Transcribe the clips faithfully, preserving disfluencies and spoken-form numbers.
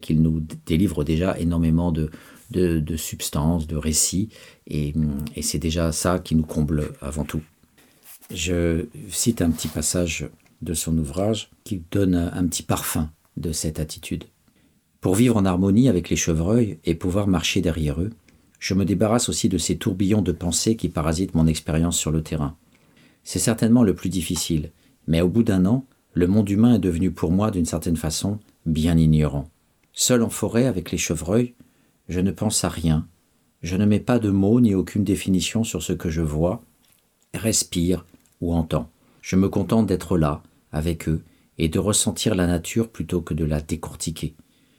qu'il nous délivre déjà énormément de, de, de substances, de récits, et, et c'est déjà ça qui nous comble avant tout. Je cite un petit passage de son ouvrage qui donne un petit parfum de cette attitude. Pour vivre en harmonie avec les chevreuils et pouvoir marcher derrière eux, je me débarrasse aussi de ces tourbillons de pensées qui parasitent mon expérience sur le terrain. C'est certainement le plus difficile, mais au bout d'un an, le monde humain est devenu pour moi, d'une certaine façon, bien ignorant. Seul en forêt avec les chevreuils, je ne pense à rien, je ne mets pas de mots ni aucune définition sur ce que je vois, respire ou entends. Je me contente d'être là, avec eux, et de ressentir la nature plutôt que de la décortiquer.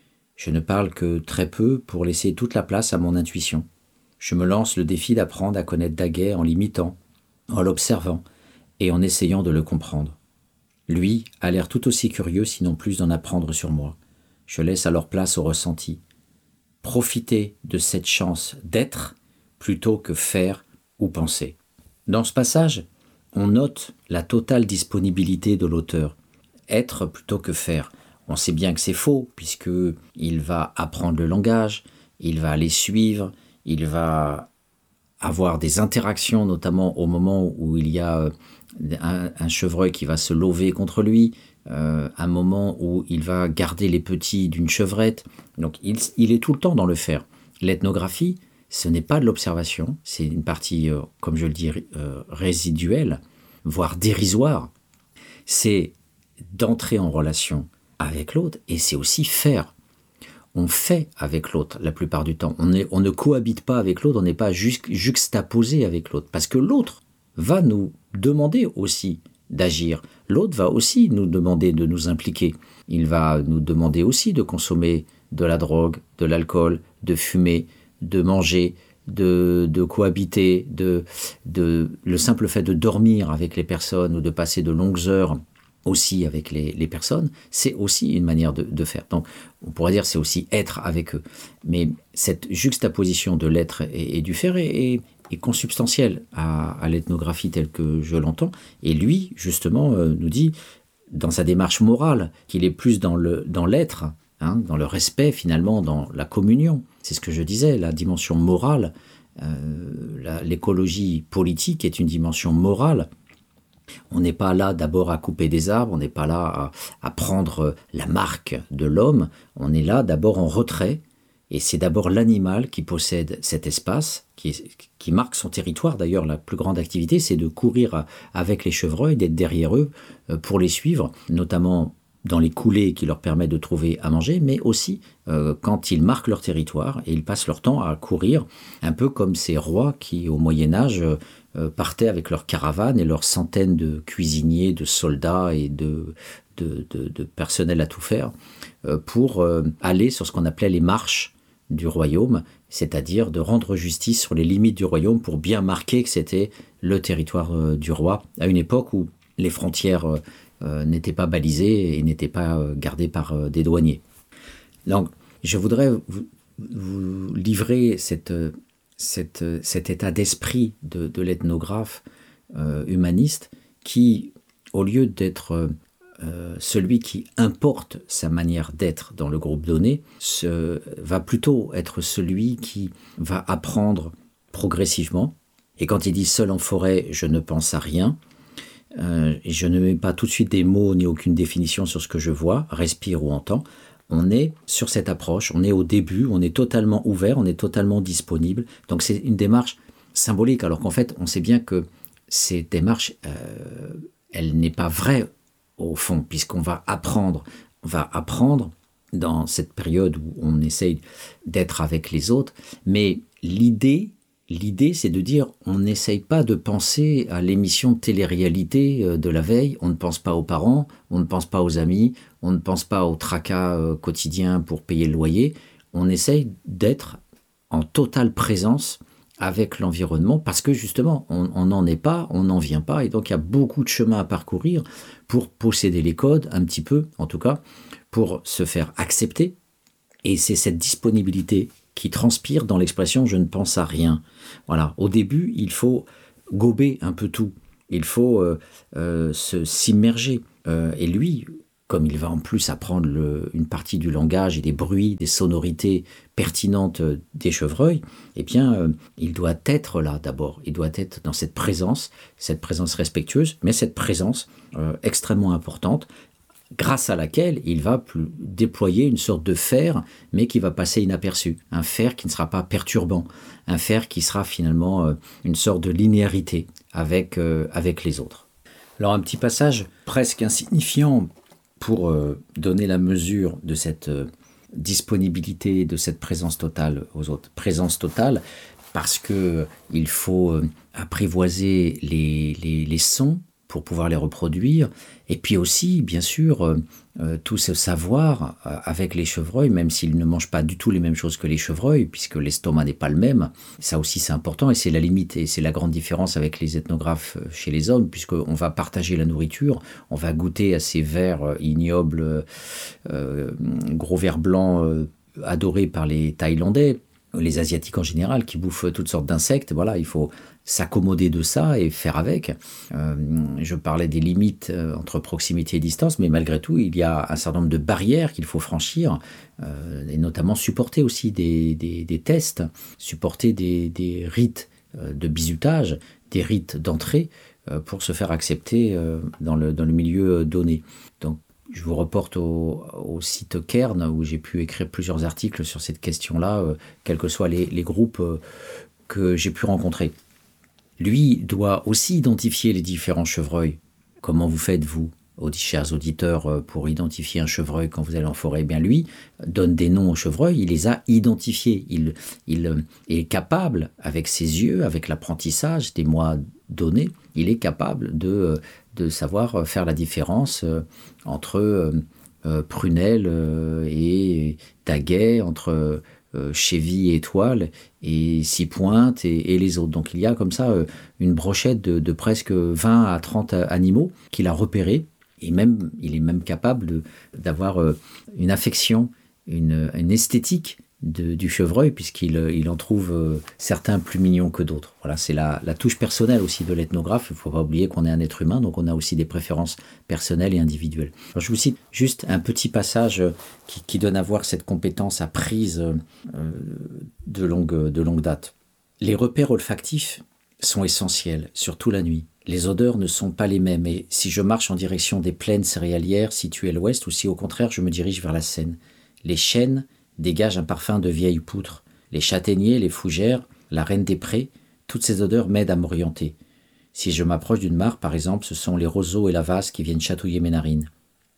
Je ne parle que très peu pour laisser toute la place à mon intuition. Je me lance le défi d'apprendre à connaître Daguet en l'imitant, en l'observant et en essayant de le comprendre. Lui a l'air tout aussi curieux, sinon plus, d'en apprendre sur moi. Je laisse alors place au ressenti. Profiter de cette chance d'être plutôt que faire ou penser. Dans ce passage, on note la totale disponibilité de l'auteur. Être plutôt que faire. On sait bien que c'est faux, puisqu'il va apprendre le langage, il va les suivre, il va avoir des interactions, notamment au moment où il y a un, un chevreuil qui va se lever contre lui, euh, un moment où il va garder les petits d'une chevrette. Donc il, il est tout le temps dans le faire. L'ethnographie, ce n'est pas de l'observation, c'est une partie, euh, comme je le dis, euh, résiduelle, voire dérisoire. C'est d'entrer en relation avec l'autre, et c'est aussi faire. On fait avec l'autre la plupart du temps. On, est, on ne cohabite pas avec l'autre, on n'est pas ju- juxtaposé avec l'autre, parce que l'autre va nous demander aussi d'agir. L'autre va aussi nous demander de nous impliquer. Il va nous demander aussi de consommer de la drogue, de l'alcool, de fumer, de manger, de, de cohabiter, de, de, le simple fait de dormir avec les personnes ou de passer de longues heures aussi avec les, les personnes, c'est aussi une manière de, de faire. Donc, on pourrait dire c'est aussi être avec eux. Mais cette juxtaposition de l'être et, et du faire est, est, est consubstantielle à, à l'ethnographie telle que je l'entends. Et lui, justement, euh, nous dit, dans sa démarche morale, qu'il est plus dans, le, dans l'être, hein, dans le respect, finalement, dans la communion. C'est ce que je disais, la dimension morale. Euh, la, l'écologie politique est une dimension morale. On n'est pas là d'abord à couper des arbres, on n'est pas là à, à prendre la marque de l'homme, on est là d'abord en retrait, et c'est d'abord l'animal qui possède cet espace, qui, est, qui marque son territoire. D'ailleurs, la plus grande activité, c'est de courir à, avec les chevreuils, d'être derrière eux pour les suivre, notamment dans les coulées qui leur permettent de trouver à manger, mais aussi euh, quand ils marquent leur territoire et ils passent leur temps à courir, un peu comme ces rois qui, au Moyen-Âge, euh, partaient avec leurs caravanes et leurs centaines de cuisiniers, de soldats et de, de, de, de personnel à tout faire, euh, pour euh, aller sur ce qu'on appelait les marches du royaume, c'est-à-dire de rendre justice sur les limites du royaume pour bien marquer que c'était le territoire euh, du roi, à une époque où les frontières euh, Euh, n'étaient pas balisés et n'étaient pas euh, gardés par euh, des douaniers. Donc, je voudrais vous, vous livrer cette, cette, cet état d'esprit de, de l'ethnographe euh, humaniste qui, au lieu d'être euh, celui qui importe sa manière d'être dans le groupe donné, se, va plutôt être celui qui va apprendre progressivement. Et quand il dit « seul en forêt, je ne pense à rien », Euh, et je ne mets pas tout de suite des mots ni aucune définition sur ce que je vois, respire ou entends. On est sur cette approche, on est au début, on est totalement ouvert, on est totalement disponible. Donc c'est une démarche symbolique, alors qu'en fait, on sait bien que cette démarche, euh, elle n'est pas vraie au fond, puisqu'on va apprendre, on va apprendre dans cette période où on essaye d'être avec les autres, mais l'idée L'idée, c'est de dire, on n'essaye pas de penser à l'émission de télé-réalité de la veille, on ne pense pas aux parents, on ne pense pas aux amis, on ne pense pas au tracas quotidien pour payer le loyer, on essaye d'être en totale présence avec l'environnement, parce que justement, on n'en est pas, on n'en vient pas, et donc il y a beaucoup de chemin à parcourir pour posséder les codes, un petit peu, en tout cas, pour se faire accepter, et c'est cette disponibilité qui transpire dans l'expression « je ne pense à rien ». Voilà. Au début, il faut gober un peu tout. Il faut euh, euh, se, s'immerger. Euh, et lui, comme il va en plus apprendre le, une partie du langage et des bruits, des sonorités pertinentes des chevreuils, eh bien, euh, il doit être là d'abord. Il doit être dans cette présence, cette présence respectueuse, mais cette présence euh, extrêmement importante, grâce à laquelle il va plus déployer une sorte de fer, mais qui va passer inaperçu. Un fer qui ne sera pas perturbant, un fer qui sera finalement euh, une sorte de linéarité avec, euh, avec les autres. Alors un petit passage presque insignifiant pour euh, donner la mesure de cette euh, disponibilité, de cette présence totale aux autres. Présence totale parce qu'il faut euh, apprivoiser les, les, les sons pour pouvoir les reproduire, et puis aussi, bien sûr, euh, euh, tout ce savoir euh, avec les chevreuils, même s'ils ne mangent pas du tout les mêmes choses que les chevreuils, puisque l'estomac n'est pas le même, ça aussi c'est important, et c'est la limite, et c'est la grande différence avec les ethnographes chez les hommes, puisqu'on va partager la nourriture, on va goûter à ces vers ignobles, euh, gros vers blancs euh, adorés par les Thaïlandais, les Asiatiques en général, qui bouffent toutes sortes d'insectes. Voilà, il faut s'accommoder de ça et faire avec. Euh, je parlais des limites euh, entre proximité et distance, mais malgré tout, il y a un certain nombre de barrières qu'il faut franchir, euh, et notamment supporter aussi des, des, des tests, supporter des, des rites euh, de bizutage, des rites d'entrée, euh, pour se faire accepter euh, dans, le, dans le milieu donné. Donc, je vous reporte au, au site Cairn où j'ai pu écrire plusieurs articles sur cette question-là, euh, quels que soient les, les groupes euh, que j'ai pu rencontrer. Lui doit aussi identifier les différents chevreuils. Comment vous faites, vous, chers auditeurs, pour identifier un chevreuil quand vous allez en forêt? Eh bien, lui donne des noms aux chevreuils, il les a identifiés. Il, il est capable, avec ses yeux, avec l'apprentissage des mois donnés, il est capable de, de savoir faire la différence entre euh, prunelle et daguet, entre euh, cheville et étoile, et six pointes et, et les autres. Donc il y a comme ça euh, une brochette de, de presque vingt à trente animaux qu'il a repérés, et même, il est même capable de, d'avoir euh, une affection, une, une esthétique de, du chevreuil, puisqu'il il en trouve euh, certains plus mignons que d'autres. Voilà, c'est la, la touche personnelle aussi de l'ethnographe. Il ne faut pas oublier qu'on est un être humain, donc on a aussi des préférences personnelles et individuelles. Alors, je vous cite juste un petit passage qui, qui donne à voir cette compétence apprise euh, de, longue, de longue date. Les repères olfactifs sont essentiels, surtout la nuit. Les odeurs ne sont pas les mêmes, et si je marche en direction des plaines céréalières situées à l'ouest, ou si au contraire je me dirige vers la Seine, les chênes dégagent un parfum de vieille poutre. Les châtaigniers, les fougères, la reine des prés, toutes ces odeurs m'aident à m'orienter. Si je m'approche d'une mare, par exemple, ce sont les roseaux et la vase qui viennent chatouiller mes narines.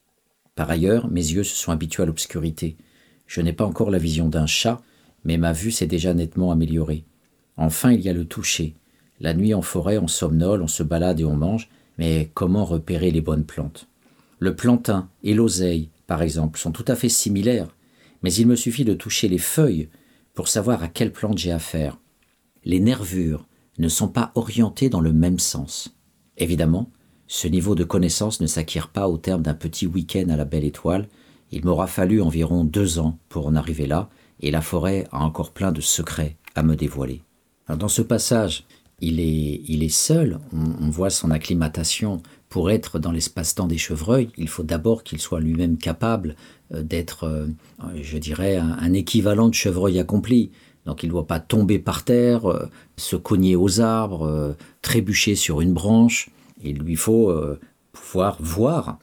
Par ailleurs, mes yeux se sont habitués à l'obscurité. Je n'ai pas encore la vision d'un chat, mais ma vue s'est déjà nettement améliorée. Enfin, il y a le toucher. La nuit en forêt, on somnole, on se balade et on mange, mais comment repérer les bonnes plantes? Le plantain et l'oseille, par exemple, sont tout à fait similaires, mais il me suffit de toucher les feuilles pour savoir à quelle plante j'ai affaire. Les nervures ne sont pas orientées dans le même sens. Évidemment, ce niveau de connaissance ne s'acquiert pas au terme d'un petit week-end à la Belle Étoile. Il m'aura fallu environ deux ans pour en arriver là, et la forêt a encore plein de secrets à me dévoiler. Alors dans ce passage, il est, il est seul, on, on voit son acclimatation. Pour être dans l'espace-temps des chevreuils, il faut d'abord qu'il soit lui-même capable d'être, je dirais, un, un équivalent de chevreuil accompli. Donc il ne doit pas tomber par terre, euh, se cogner aux arbres, euh, trébucher sur une branche. Il lui faut euh, pouvoir voir,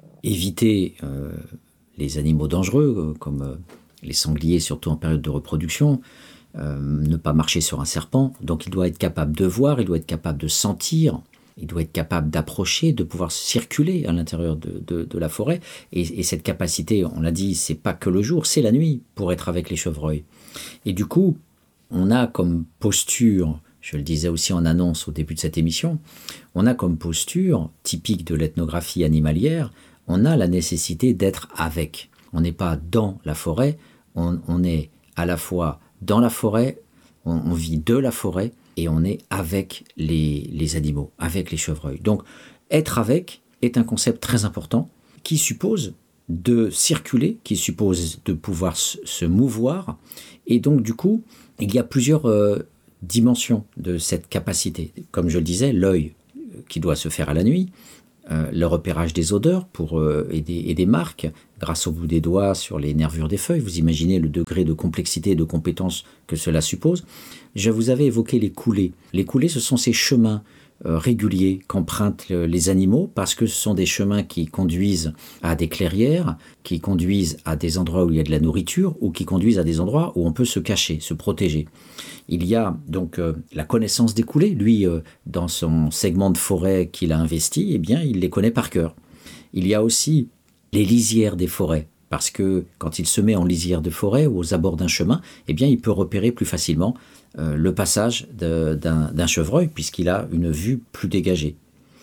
éviter euh, les animaux dangereux, euh, comme euh, les sangliers, surtout en période de reproduction, euh, ne pas marcher sur un serpent. Donc il doit être capable de voir, il doit être capable de sentir, il doit être capable d'approcher, de pouvoir circuler à l'intérieur de, de, de la forêt. Et, et cette capacité, on l'a dit, c'est pas que le jour, c'est la nuit pour être avec les chevreuils. Et du coup, on a comme posture, je le disais aussi en annonce au début de cette émission, on a comme posture typique de l'ethnographie animalière, on a la nécessité d'être avec. On n'est pas dans la forêt, on, on est à la fois dans la forêt, on, on vit de la forêt, et on est avec les, les animaux, avec les chevreuils. Donc, être avec est un concept très important qui suppose de circuler, qui suppose de pouvoir se, se mouvoir. Et donc, du coup, il y a plusieurs euh, dimensions de cette capacité. Comme je le disais, l'œil qui doit se faire à la nuit, euh, le repérage des odeurs pour, euh, et, des, et des marques grâce au bout des doigts sur les nervures des feuilles. Vous imaginez le degré de complexité et de compétence que cela suppose. Je vous avais évoqué les coulées. Les coulées, ce sont ces chemins euh, réguliers qu'empruntent le, les animaux parce que ce sont des chemins qui conduisent à des clairières, qui conduisent à des endroits où il y a de la nourriture ou qui conduisent à des endroits où on peut se cacher, se protéger. Il y a donc euh, la connaissance des coulées. Lui, euh, dans son segment de forêt qu'il a investi, eh bien, il les connaît par cœur. Il y a aussi les lisières des forêts, parce que quand il se met en lisière de forêt ou aux abords d'un chemin, eh bien, il peut repérer plus facilement euh, le passage de, d'un, d'un chevreuil, puisqu'il a une vue plus dégagée.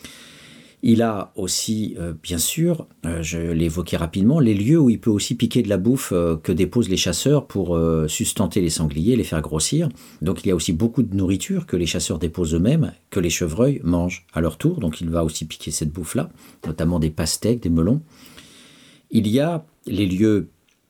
Il a aussi, euh, bien sûr, euh, je l'ai évoqué rapidement, les lieux où il peut aussi piquer de la bouffe euh, que déposent les chasseurs pour euh, sustenter les sangliers, les faire grossir. Donc il y a aussi beaucoup de nourriture que les chasseurs déposent eux-mêmes, que les chevreuils mangent à leur tour. Donc il va aussi piquer cette bouffe-là, notamment des pastèques, des melons. Il y a les lieux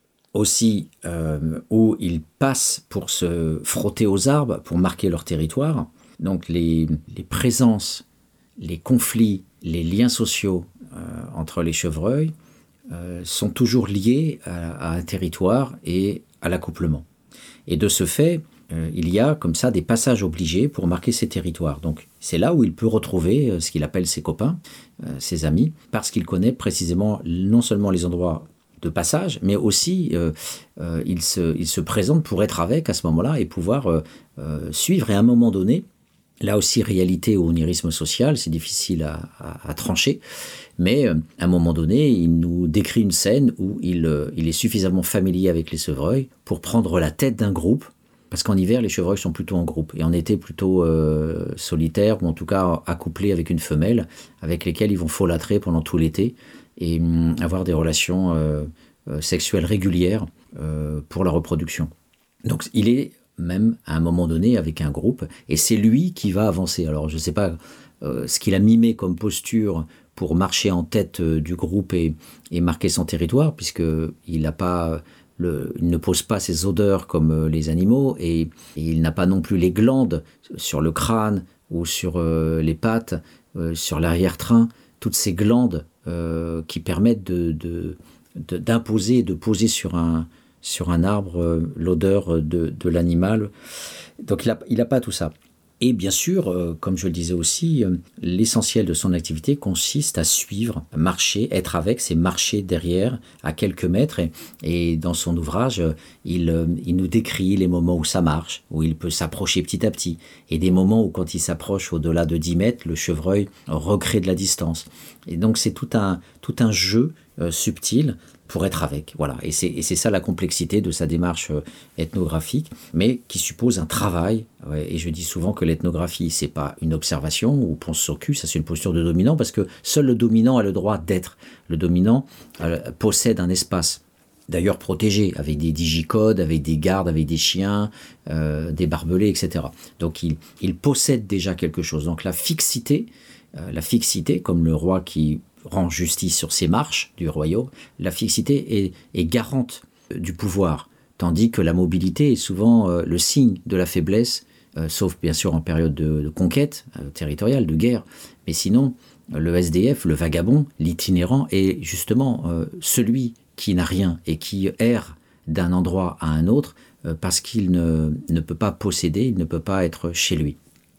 aussi euh, où ils passent pour se frotter aux arbres, pour marquer leur territoire. Donc les, les présences, les conflits, les liens sociaux euh, entre les chevreuils euh, sont toujours liés à, à un territoire et à l'accouplement. Et de ce fait, euh, il y a comme ça des passages obligés pour marquer ces territoires. Donc c'est là où il peut retrouver euh, ce qu'il appelle ses copains, euh, ses amis, parce qu'il connaît précisément non seulement les endroits de passage, mais aussi euh, euh, il, se, il se présente pour être avec à ce moment-là et pouvoir euh, euh, suivre. Et à un moment donné, là aussi, réalité ou onirisme social, c'est difficile à, à, à trancher, mais euh, à un moment donné, il nous décrit une scène où il, euh, il est suffisamment familier avec les chevreuils pour prendre la tête d'un groupe, parce qu'en hiver, les chevreuils sont plutôt en groupe, et en été, plutôt euh, solitaires, ou en tout cas accouplés avec une femelle, avec lesquelles ils vont folâtrer pendant tout l'été, et hum, avoir des relations euh, euh, sexuelles régulières euh, pour la reproduction. Donc il est même à un moment donné avec un groupe, et c'est lui qui va avancer. Alors je ne sais pas euh, ce qu'il a mimé comme posture pour marcher en tête euh, du groupe et, et marquer son territoire, puisqu'il n'a pas... Le, il ne pose pas ses odeurs comme les animaux et, et il n'a pas non plus les glandes sur le crâne ou sur euh, les pattes, euh, sur l'arrière-train, toutes ces glandes euh, qui permettent de, de, de, d'imposer, de poser sur un, sur un arbre euh, l'odeur de, de l'animal. Donc il n'a il a pas tout ça. Et bien sûr, euh, comme je le disais aussi, euh, l'essentiel de son activité consiste à suivre, marcher, être avec, c'est marcher derrière à quelques mètres. Et, et dans son ouvrage, euh, il, euh, il nous décrit les moments où ça marche, où il peut s'approcher petit à petit. Et des moments où quand il s'approche au-delà de dix mètres, le chevreuil recrée de la distance. Et donc c'est tout un, tout un jeu euh, subtil pour être avec. Voilà. Et c'est, et c'est ça la complexité de sa démarche euh, ethnographique, mais qui suppose un travail. Ouais, et je dis souvent que l'ethnographie, c'est pas une observation ou ponce sur cul, ça c'est une posture de dominant, parce que seul le dominant a le droit d'être. Le dominant euh, possède un espace, d'ailleurs protégé, avec des digicodes, avec des gardes, avec des chiens, euh, des barbelés, et cetera. Donc il, il possède déjà quelque chose. Donc la fixité, euh, la fixité, comme le roi qui rend justice sur ses marches du royaume, la fixité est, est garante du pouvoir, tandis que la mobilité est souvent euh, le signe de la faiblesse, euh, sauf bien sûr en période de, de conquête euh, territoriale, de guerre. Mais sinon, le S D F, le vagabond, l'itinérant, est justement euh, celui qui n'a rien et qui erre d'un endroit à un autre euh, parce qu'il ne, ne peut pas posséder, il ne peut pas être chez lui.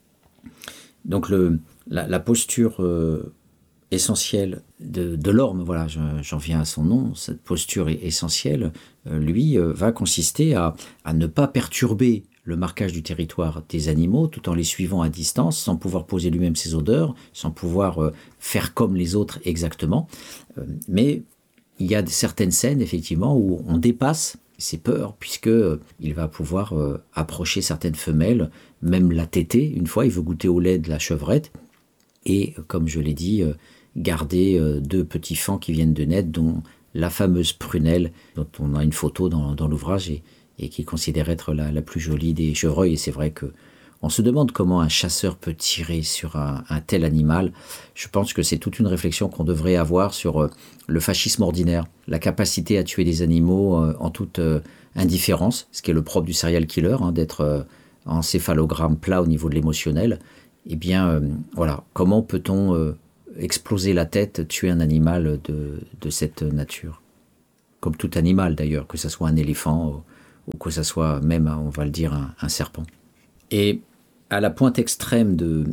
Donc le, la, la posture euh, essentielle de, de l'orme, voilà, je, j'en viens à son nom, cette posture essentielle, euh, lui, euh, va consister à, à ne pas perturber le marquage du territoire des animaux tout en les suivant à distance, sans pouvoir poser lui-même ses odeurs, sans pouvoir euh, faire comme les autres exactement. Euh, mais il y a certaines scènes, effectivement, où on dépasse ses peurs, puisque euh, il va pouvoir euh, approcher certaines femelles, même la téter. Une fois, il veut goûter au lait de la chevrette, et, comme je l'ai dit, euh, garder euh, deux petits fans qui viennent de naître, dont la fameuse prunelle, dont on a une photo dans, dans l'ouvrage, et, et qui est considérée être la, la plus jolie des chevreuils. Et c'est vrai que on se demande comment un chasseur peut tirer sur un, un tel animal. Je pense que c'est toute une réflexion qu'on devrait avoir sur euh, le fascisme ordinaire, la capacité à tuer des animaux euh, en toute euh, indifférence, ce qui est le propre du serial killer, hein, d'être euh, encéphalogramme plat au niveau de l'émotionnel. Eh bien, euh, voilà, comment peut-on euh, exploser la tête, tuer un animal de, de cette nature. Comme tout animal d'ailleurs, que ce soit un éléphant ou, ou que ce soit même, on va le dire, un, un serpent. Et à la pointe extrême de,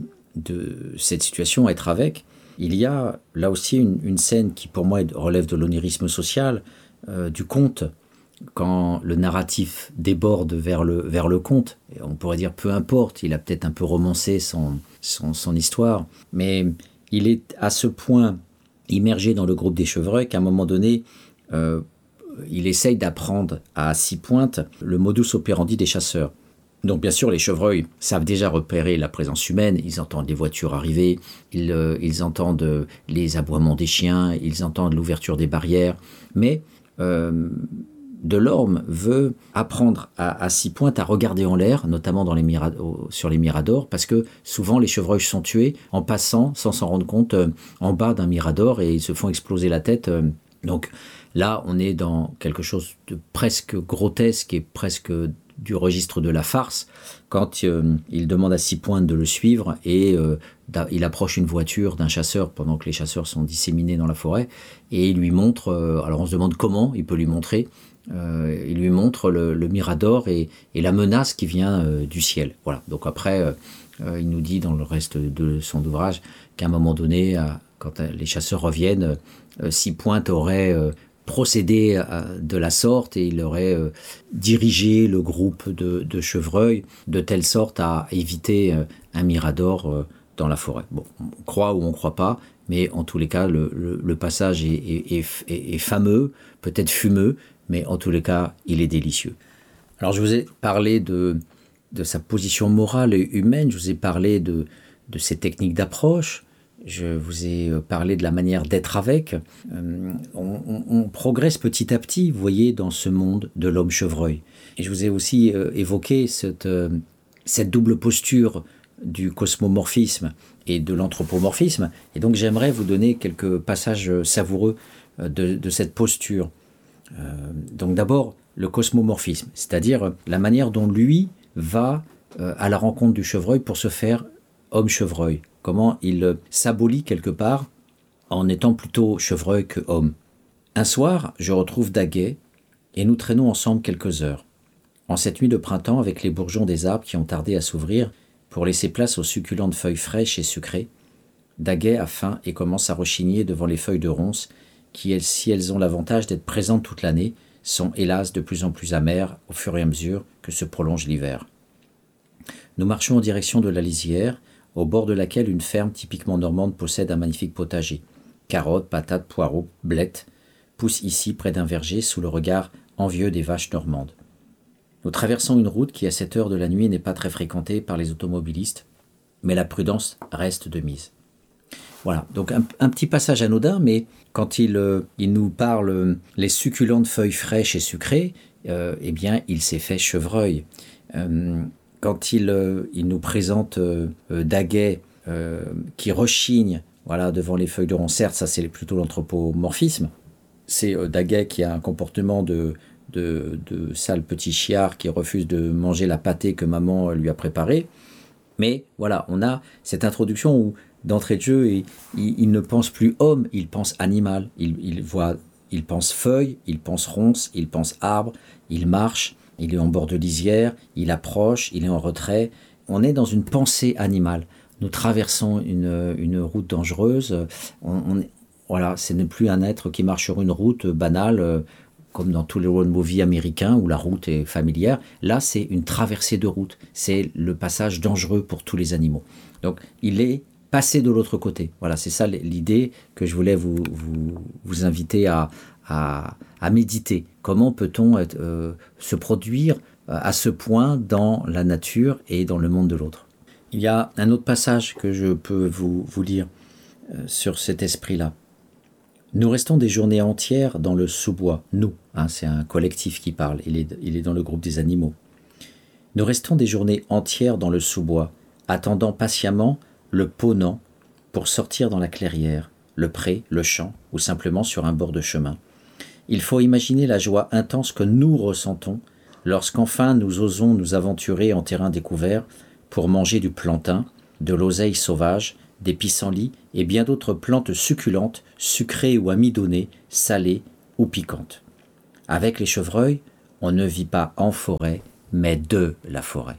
de cette situation, être avec, il y a là aussi une, une scène qui pour moi relève de l'onirisme social, euh, du conte, quand le narratif déborde vers le, vers le conte. Et on pourrait dire peu importe, il a peut-être un peu romancé son, son, son histoire, mais il est à ce point immergé dans le groupe des chevreuils qu'à un moment donné, euh, il essaye d'apprendre à six pointes le modus operandi des chasseurs. Donc bien sûr, les chevreuils savent déjà repérer la présence humaine, ils entendent les voitures arriver, ils, euh, ils entendent les aboiements des chiens, ils entendent l'ouverture des barrières, mais euh, Delorme veut apprendre à, à six pointes à regarder en l'air, notamment dans les mira- sur les miradors, parce que souvent les chevreuils sont tués en passant, sans s'en rendre compte, euh, en bas d'un mirador et ils se font exploser la tête. Euh, donc là, on est dans quelque chose de presque grotesque et presque du registre de la farce, quand euh, il demande à six pointes de le suivre et euh, il approche une voiture d'un chasseur pendant que les chasseurs sont disséminés dans la forêt et il lui montre, euh, alors on se demande comment il peut lui montrer, euh, il lui montre le, le mirador et, et la menace qui vient euh, du ciel. Voilà. Donc après, euh, euh, il nous dit dans le reste de son ouvrage qu'à un moment donné, euh, quand euh, les chasseurs reviennent, euh, six pointes aurait euh, procédé de la sorte et il aurait euh, dirigé le groupe de, de chevreuils de telle sorte à éviter euh, un mirador euh, dans la forêt. Bon, on croit ou on ne croit pas, mais en tous les cas, le, le, le passage est, est, est, est, est fameux, peut-être fumeux, mais en tous les cas, il est délicieux. Alors, je vous ai parlé de, de sa position morale et humaine, je vous ai parlé de, de ses techniques d'approche, je vous ai parlé de la manière d'être avec. Euh, on, on, on progresse petit à petit, vous voyez, dans ce monde de l'homme chevreuil. Et je vous ai aussi euh, évoqué cette, euh, cette double posture du cosmomorphisme et de l'anthropomorphisme. Et donc j'aimerais vous donner quelques passages savoureux de, de cette posture. Euh, donc d'abord, le cosmomorphisme, c'est-à-dire la manière dont lui va euh, à la rencontre du chevreuil pour se faire homme chevreuil. Comment il s'abolit quelque part en étant plutôt chevreuil que homme. Un soir, je retrouve Daguet et nous traînons ensemble quelques heures. En cette nuit de printemps, avec les bourgeons des arbres qui ont tardé à s'ouvrir pour laisser place aux succulentes feuilles fraîches et sucrées, Daguet a faim et commence à rechigner devant les feuilles de ronces qui, si elles ont l'avantage d'être présentes toute l'année, sont hélas de plus en plus amères au fur et à mesure que se prolonge l'hiver. Nous marchons en direction de la lisière, au bord de laquelle une ferme typiquement normande possède un magnifique potager. Carottes, patates, poireaux, blettes poussent ici près d'un verger sous le regard envieux des vaches normandes. Nous traversons une route qui à cette heure de la nuit n'est pas très fréquentée par les automobilistes, mais la prudence reste de mise. Voilà, donc un, un petit passage anodin, mais quand il, euh, il nous parle euh, les succulentes feuilles fraîches et sucrées, euh, eh bien il s'est fait chevreuil. Euh, Quand il, euh, il nous présente euh, euh, Daguet euh, qui rechigne voilà, devant les feuilles de ronce, certes, ça c'est plutôt l'anthropomorphisme. C'est euh, Daguet qui a un comportement de, de, de sale petit chiard qui refuse de manger la pâtée que maman lui a préparée. Mais voilà, on a cette introduction où d'entrée de jeu, il, il, il ne pense plus homme, il pense animal. Il, il, voit, il pense feuille, il pense ronce, il pense arbre, il marche. Il est en bord de lisière, il approche, il est en retrait. On est dans une pensée animale. Nous traversons une, une route dangereuse. On, on, voilà, ce n'est plus un être qui marche sur une route banale, comme dans tous les road movies américains où la route est familière. Là, c'est une traversée de route. C'est le passage dangereux pour tous les animaux. Donc, il est passé de l'autre côté. Voilà, c'est ça l'idée que je voulais vous, vous, vous inviter à, à, à méditer. Comment peut-on être, euh, se produire à ce point dans la nature et dans le monde de l'autre? Il y a un autre passage que je peux vous, vous lire euh, sur cet esprit-là. Nous restons des journées entières dans le sous-bois. Nous, hein, c'est un collectif qui parle, il est, il est dans le groupe des animaux. Nous restons des journées entières dans le sous-bois, attendant patiemment le ponant pour sortir dans la clairière, le pré, le champ ou simplement sur un bord de chemin. Il faut imaginer la joie intense que nous ressentons lorsqu'enfin nous osons nous aventurer en terrain découvert pour manger du plantain, de l'oseille sauvage, des pissenlits et bien d'autres plantes succulentes, sucrées ou amidonnées, salées ou piquantes. Avec les chevreuils, on ne vit pas en forêt, mais de la forêt.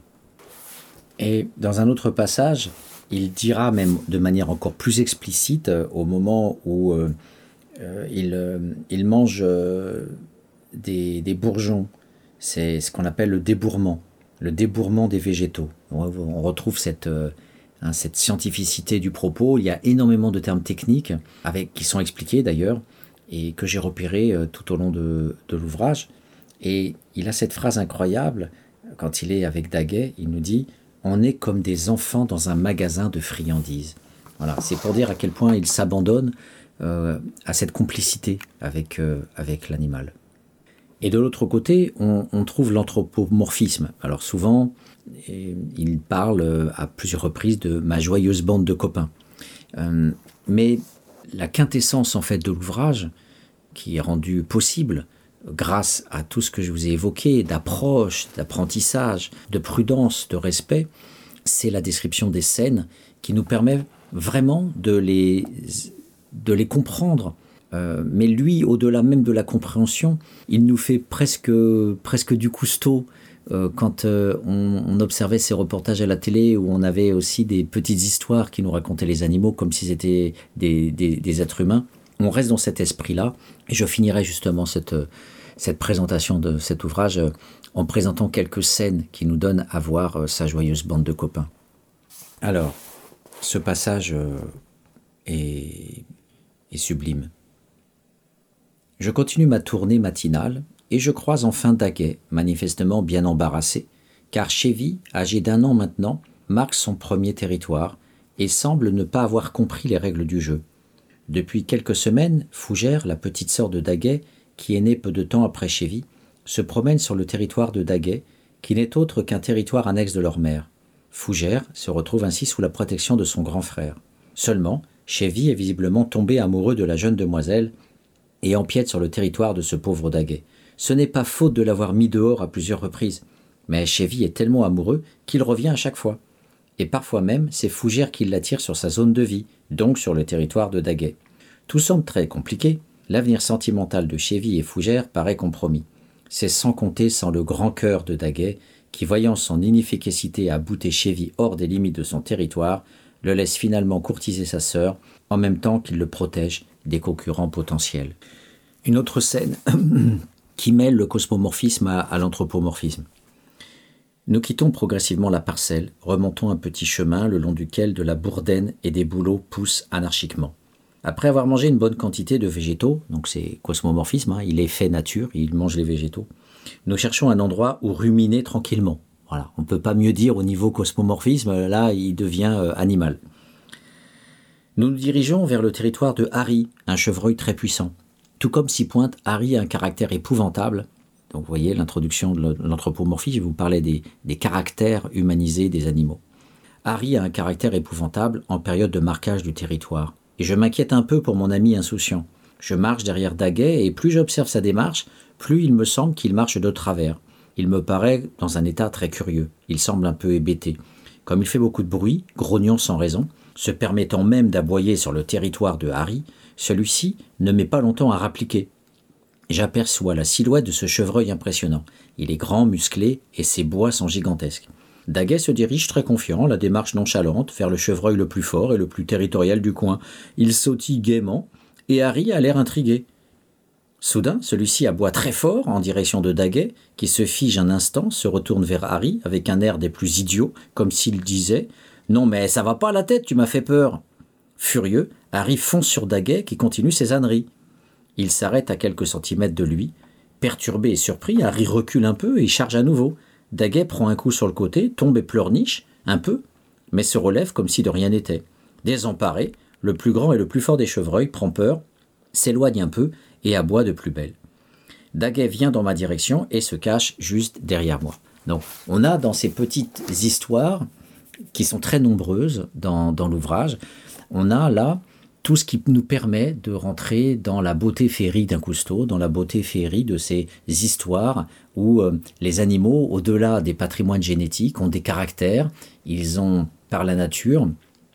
Et dans un autre passage, il dira même de manière encore plus explicite, euh, au moment où euh, euh, il, euh, il mange euh, des, des bourgeons, c'est ce qu'on appelle le débourrement, le débourrement des végétaux. On, on retrouve cette, euh, hein, cette scientificité du propos. Il y a énormément de termes techniques avec, qui sont expliqués d'ailleurs et que j'ai repérés euh, tout au long de, de l'ouvrage. Et il a cette phrase incroyable, quand il est avec Daguet, il nous dit « On est comme des enfants dans un magasin de friandises ». Voilà, c'est pour dire à quel point il s'abandonne euh, à cette complicité avec, euh, avec l'animal. Et de l'autre côté, on, on trouve l'anthropomorphisme. Alors souvent, et, il parle à plusieurs reprises de « ma joyeuse bande de copains euh, ». Mais la quintessence en fait de l'ouvrage, qui est rendue possible grâce à tout ce que je vous ai évoqué, d'approche, d'apprentissage, de prudence, de respect, c'est la description des scènes qui nous permet vraiment de les, de les comprendre. Euh, mais lui, au-delà même de la compréhension, il nous fait presque, presque du Cousteau euh, quand euh, on, on observait ces reportages à la télé où on avait aussi des petites histoires qui nous racontaient les animaux comme si c'était des, des, des êtres humains. On reste dans cet esprit-là. Et je finirai justement cette, cette présentation de cet ouvrage en présentant quelques scènes qui nous donnent à voir sa joyeuse bande de copains. Alors, ce passage est, est sublime. Je continue ma tournée matinale et je croise enfin Daguet, manifestement bien embarrassé, car Chévy, âgé d'un an maintenant, marque son premier territoire et semble ne pas avoir compris les règles du jeu. Depuis quelques semaines, Fougère, la petite sœur de Daguet, qui est née peu de temps après Chévy, se promène sur le territoire de Daguet, qui n'est autre qu'un territoire annexe de leur mère. Fougère se retrouve ainsi sous la protection de son grand frère. Seulement, Chévy est visiblement tombé amoureux de la jeune demoiselle et empiète sur le territoire de ce pauvre Daguet. Ce n'est pas faute de l'avoir mis dehors à plusieurs reprises, mais Chévy est tellement amoureux qu'il revient à chaque fois. Et parfois même, c'est Fougère qui l'attire sur sa zone de vie, donc sur le territoire de Daguet. Tout semble très compliqué, l'avenir sentimental de Chévy et Fougère paraît compromis. C'est sans compter sans le grand cœur de Daguet, qui, voyant son inefficacité à bouter Chévy hors des limites de son territoire, le laisse finalement courtiser sa sœur, en même temps qu'il le protège des concurrents potentiels. Une autre scène qui mêle le cosmomorphisme à, à l'anthropomorphisme. Nous quittons progressivement la parcelle, remontons un petit chemin le long duquel de la bourdaine et des bouleaux poussent anarchiquement. Après avoir mangé une bonne quantité de végétaux, donc c'est cosmomorphisme, hein, il est fait nature, il mange les végétaux, nous cherchons un endroit où ruminer tranquillement. Voilà, on ne peut pas mieux dire au niveau cosmomorphisme, là il devient euh, animal. Nous nous dirigeons vers le territoire de Harry, un chevreuil très puissant. Tout comme s'y pointe, Harry a un caractère épouvantable. Donc vous voyez l'introduction de l'anthropomorphisme, je vous parlais des, des caractères humanisés des animaux. Harry a un caractère épouvantable en période de marquage du territoire. Et je m'inquiète un peu pour mon ami insouciant. Je marche derrière Daguet et plus j'observe sa démarche, plus il me semble qu'il marche de travers. Il me paraît dans un état très curieux. Il semble un peu hébété. Comme il fait beaucoup de bruit, grognant sans raison, se permettant même d'aboyer sur le territoire de Harry, celui-ci ne met pas longtemps à rappliquer. J'aperçois la silhouette de ce chevreuil impressionnant. Il est grand, musclé, et ses bois sont gigantesques. Daguet se dirige très confiant, la démarche nonchalante, vers le chevreuil le plus fort et le plus territorial du coin. Il sautille gaiement, et Harry a l'air intrigué. Soudain, celui-ci aboie très fort en direction de Daguet, qui se fige un instant, se retourne vers Harry avec un air des plus idiots, comme s'il disait « Non mais ça va pas à la tête, tu m'as fait peur !» Furieux, Harry fonce sur Daguet qui continue ses âneries. Il s'arrête à quelques centimètres de lui. Perturbé et surpris, Harry recule un peu et charge à nouveau. Daguet prend un coup sur le côté, tombe et pleurniche, un peu, mais se relève comme si de rien n'était. Désemparé, le plus grand et le plus fort des chevreuils prend peur, s'éloigne un peu et aboie de plus belle. Daguet vient dans ma direction et se cache juste derrière moi. Donc, on a dans ces petites histoires, qui sont très nombreuses dans, dans l'ouvrage, on a là tout ce qui nous permet de rentrer dans la beauté féerique d'un Cousteau, dans la beauté féerique de ces histoires où euh, les animaux, au-delà des patrimoines génétiques, ont des caractères. Ils ont, par la nature,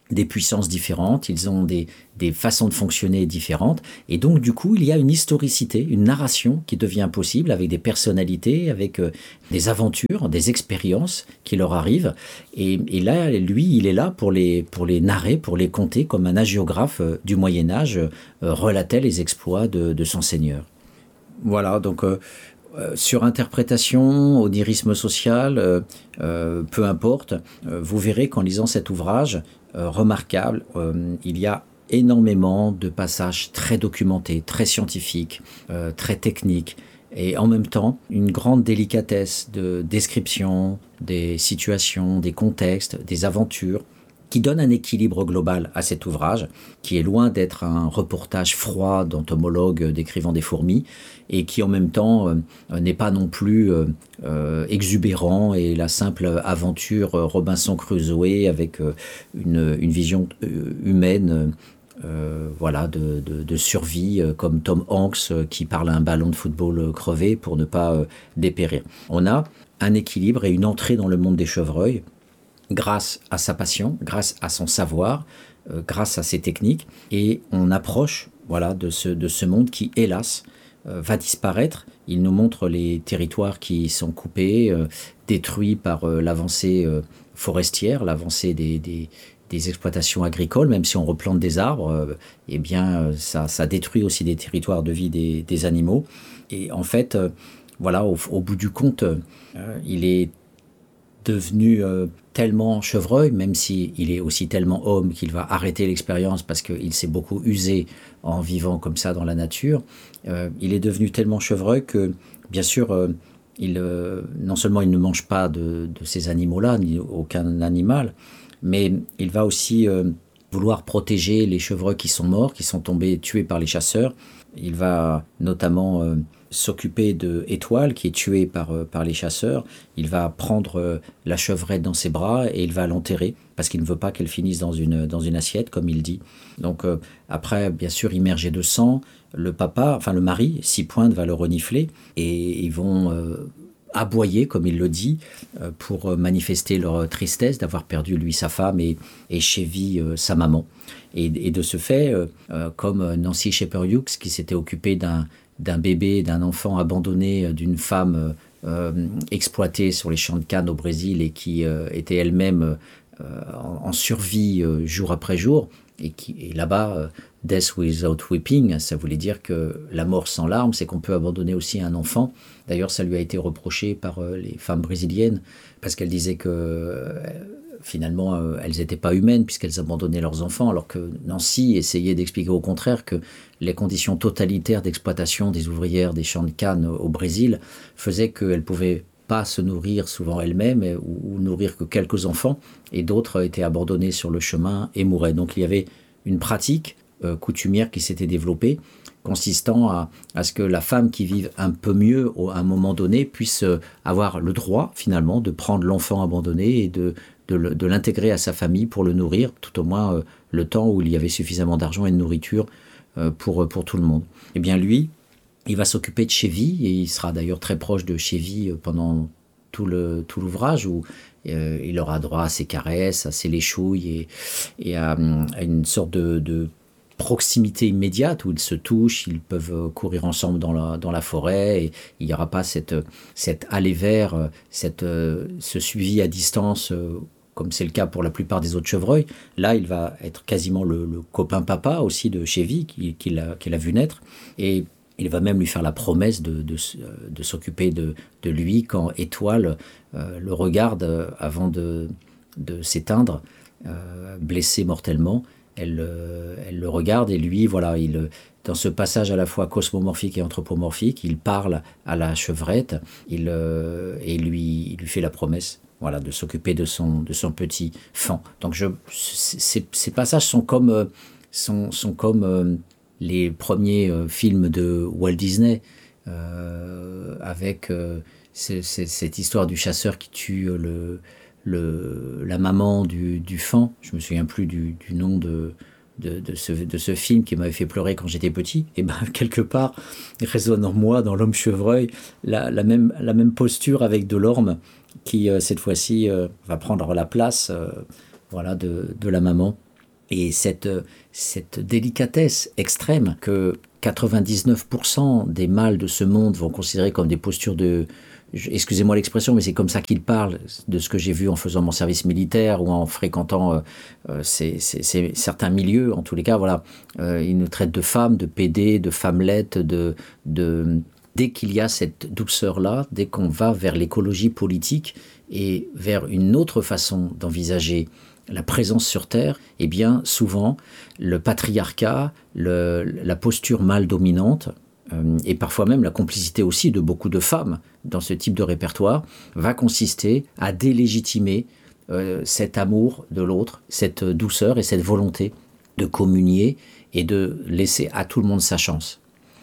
des puissances différentes, ils ont des, des façons de fonctionner différentes, et donc du coup il y a une historicité, une narration qui devient possible avec des personnalités, avec euh, des aventures, des expériences qui leur arrivent, et, et là lui il est là pour les, pour les narrer, pour les conter comme un hagiographe euh, du Moyen-Âge euh, relatait les exploits de, de son seigneur. Voilà, donc euh, euh, sur interprétation, onirisme social, euh, euh, peu importe, euh, vous verrez qu'en lisant cet ouvrage euh, remarquable, euh, il y a énormément de passages très documentés, très scientifiques, euh, très techniques, et en même temps une grande délicatesse de description des situations, des contextes, des aventures, qui donne un équilibre global à cet ouvrage, qui est loin d'être un reportage froid d'entomologue décrivant des fourmis, et qui en même temps euh, n'est pas non plus euh, euh, exubérant et la simple aventure Robinson Crusoe avec euh, une, une vision euh, humaine euh, voilà, de, de, de survie, euh, comme Tom Hanks euh, qui parle à un ballon de football euh, crevé pour ne pas euh, dépérir. On a un équilibre et une entrée dans le monde des chevreuils, grâce à sa passion, grâce à son savoir, euh, grâce à ses techniques, et on approche voilà, de, ce, de ce monde qui, hélas, euh, va disparaître. Il nous montre les territoires qui sont coupés, euh, détruits par euh, l'avancée euh, forestière, l'avancée des, des, des exploitations agricoles. Même si on replante des arbres, euh, eh bien, euh, ça, ça détruit aussi des territoires de vie des, des animaux. Et en fait, euh, voilà, au, au bout du compte, euh, il est devenu euh, tellement chevreuil, même s'il est aussi tellement homme qu'il va arrêter l'expérience parce qu'il s'est beaucoup usé en vivant comme ça dans la nature. Euh, il est devenu tellement chevreuil que, bien sûr, euh, il, euh, non seulement il ne mange pas de, de ces animaux-là, ni aucun animal, mais il va aussi euh, vouloir protéger les chevreuils qui sont morts, qui sont tombés tués par les chasseurs. Il va notamment euh, s'occuper de Étoile, qui est tuée par, euh, par les chasseurs. Il va prendre euh, la chevrette dans ses bras et il va l'enterrer, parce qu'il ne veut pas qu'elle finisse dans une, dans une assiette, comme il dit. Donc euh, après, bien sûr, immergé de sang, le papa, enfin le mari, Six Pointes, va le renifler, et ils vont euh, aboyer, comme il le dit, euh, pour manifester leur tristesse d'avoir perdu, lui, sa femme, et, et Chevy, euh, sa maman. Et, et de ce fait, euh, euh, comme Nancy Shepherd Hughes, qui s'était occupée d'un, d'un bébé, d'un enfant abandonné, d'une femme euh, exploitée sur les champs de canne au Brésil et qui euh, était elle-même euh, en, en survie euh, jour après jour, et, qui, et là-bas, euh, Death without weeping, ça voulait dire que la mort sans larmes, c'est qu'on peut abandonner aussi un enfant. D'ailleurs, ça lui a été reproché par euh, les femmes brésiliennes, parce qu'elles disaient que euh, finalement, euh, elles n'étaient pas humaines puisqu'elles abandonnaient leurs enfants, alors que Nancy essayait d'expliquer au contraire que les conditions totalitaires d'exploitation des ouvrières des champs de canne au Brésil faisaient qu'elles ne pouvaient pas se nourrir souvent elles-mêmes, ou, ou nourrir que quelques enfants, et d'autres étaient abandonnés sur le chemin et mouraient. Donc il y avait une pratique euh, coutumière qui s'était développée, consistant à, à ce que la femme qui vive un peu mieux à un moment donné puisse avoir le droit finalement de prendre l'enfant abandonné et de, de, de l'intégrer à sa famille pour le nourrir, tout au moins euh, le temps où il y avait suffisamment d'argent et de nourriture euh, pour, pour tout le monde. Et bien lui, il va s'occuper de Chevy, et il sera d'ailleurs très proche de Chevy pendant tout, le, tout l'ouvrage, où euh, il aura droit à ses caresses, à ses léchouilles, et, et à, à une sorte de, de proximité immédiate où ils se touchent, ils peuvent courir ensemble dans la, dans la forêt, et il n'y aura pas cette, cette aller vers, cette, ce suivi à distance, comme c'est le cas pour la plupart des autres chevreuils. Là, il va être quasiment le, le copain papa aussi de Chevy, qu'il qui a, qui a vu naître, et il va même lui faire la promesse de, de, de s'occuper de, de lui quand Étoile euh, le regarde avant de, de s'éteindre, euh, blessé mortellement. Elle, euh, elle le regarde, et lui, voilà, il, dans ce passage à la fois cosmomorphique et anthropomorphique, il parle à la chevrette, il, euh, et lui, il lui fait la promesse, voilà, de s'occuper de son, de son petit fan. Donc je, ces, ces passages sont comme, euh, sont, sont comme euh, les premiers euh, films de Walt Disney, euh, avec euh, c'est, c'est, cette histoire du chasseur qui tue le... Le, la maman du, du fan, je me souviens plus du, du nom de, de, de, ce, de ce film qui m'avait fait pleurer quand j'étais petit, et ben quelque part résonne en moi, dans l'homme chevreuil, la, la, même, la même posture avec Delorme qui euh, cette fois-ci euh, va prendre la place euh, voilà, de, de la maman. Et cette, cette délicatesse extrême que quatre-vingt-dix-neuf pour cent des mâles de ce monde vont considérer comme des postures de... Excusez-moi l'expression, mais c'est comme ça qu'ils parlent, de ce que j'ai vu en faisant mon service militaire ou en fréquentant euh, euh, ces, ces, ces, certains milieux. En tous les cas, voilà, euh, ils nous traitent de femmes, de pédés, de femmelettes, de... de dès qu'il y a cette douceur-là, dès qu'on va vers l'écologie politique et vers une autre façon d'envisager la présence sur Terre, eh bien, souvent, le patriarcat, le, la posture mâle dominante, euh, et parfois même la complicité aussi de beaucoup de femmes dans ce type de répertoire, va consister à délégitimer euh, cet amour de l'autre, cette douceur et cette volonté de communier et de laisser à tout le monde sa chance.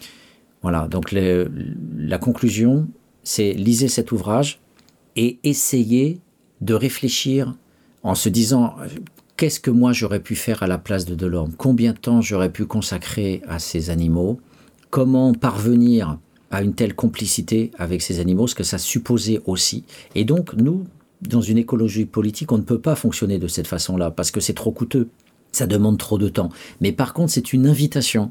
Voilà, donc le, la conclusion, c'est lisez cet ouvrage et essayez de réfléchir en se disant qu'est-ce que moi j'aurais pu faire à la place de Delorme, combien de temps j'aurais pu consacrer à ces animaux, comment parvenir à une telle complicité avec ces animaux, ce que ça supposait aussi. Et donc nous, dans une écologie politique, on ne peut pas fonctionner de cette façon-là parce que c'est trop coûteux, ça demande trop de temps. Mais par contre, c'est une invitation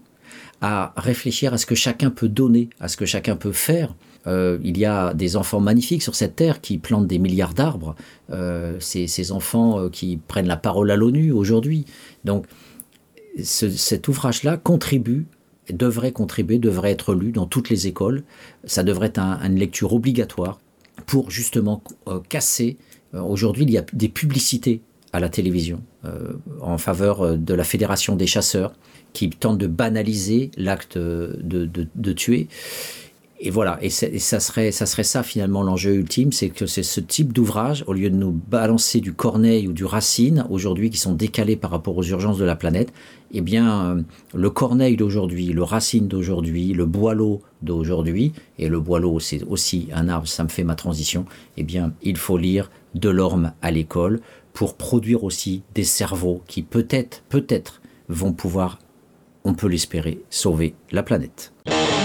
à réfléchir à ce que chacun peut donner, à ce que chacun peut faire. Euh, il y a des enfants magnifiques sur cette terre qui plantent des milliards d'arbres. Euh, c'est ces enfants euh, qui prennent la parole à l'ONU aujourd'hui. Donc, ce, cet ouvrage-là contribue, devrait contribuer, devrait être lu dans toutes les écoles. Ça devrait être un, une lecture obligatoire pour justement euh, casser. Euh, aujourd'hui, il y a des publicités à la télévision euh, en faveur de la Fédération des chasseurs qui tente de banaliser l'acte de, de, de tuer. Et voilà, et, et ça, serait, ça serait ça finalement l'enjeu ultime, c'est que c'est ce type d'ouvrage, au lieu de nous balancer du Corneille ou du Racine, aujourd'hui qui sont décalés par rapport aux urgences de la planète, eh bien euh, le Corneille d'aujourd'hui, le Racine d'aujourd'hui, le Boileau d'aujourd'hui, et le Boileau c'est aussi un arbre, ça me fait ma transition, eh bien il faut lire Delorme à l'école pour produire aussi des cerveaux qui peut-être, peut-être vont pouvoir, on peut l'espérer, sauver la planète.